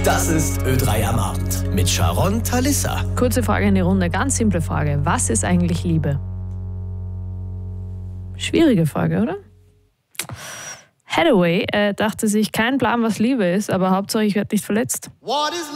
Das ist Ö3 am Abend mit Sharon Talissa. Kurze Frage in die Runde, ganz simple Frage. Was ist eigentlich Liebe? Schwierige Frage, oder? Hathaway dachte sich, kein Plan, was Liebe ist, aber Hauptsache ich werde nicht verletzt.